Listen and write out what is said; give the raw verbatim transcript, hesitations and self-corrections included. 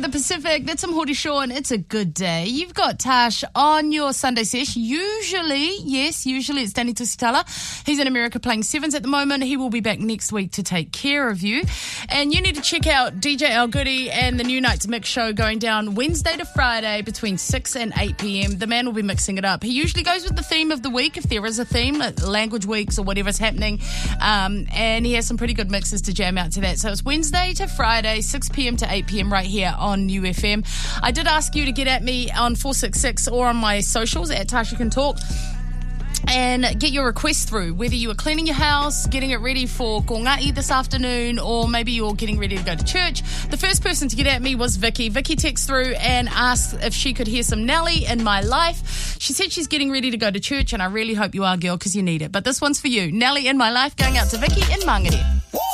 the Pacific. That's some Hori Shaw, and it's a good day. You've got Tash on your Sunday sesh. Usually, yes, usually it's Danny Tusitala. He's in America playing sevens at the moment. He will be back next week to take care of you. And you need to check out D J Al Goody and the New Nights Mix show going down Wednesday to Friday between six and eight p.m. The man will be mixing it up. He usually goes with the theme of the week, if there is a theme, like language weeks or whatever's happening. Um, and he has some pretty good mixes to jam out to that. So it's Wednesday to Friday, six p.m. to eight p.m. right here on U F M. I did ask you to get at me on four six six or on my socials at Tasha Can Talk and get your request through, whether you are cleaning your house, getting it ready for kongai this afternoon, or maybe you're getting ready to go to church. The first person to get at me was Vicky. Vicky texted through and asked if she could hear some Nelly in My Life. She said she's getting ready to go to church, and I really hope you are, girl, because you need it. But this one's for you. Nelly in My Life, going out to Vicky in Mangere.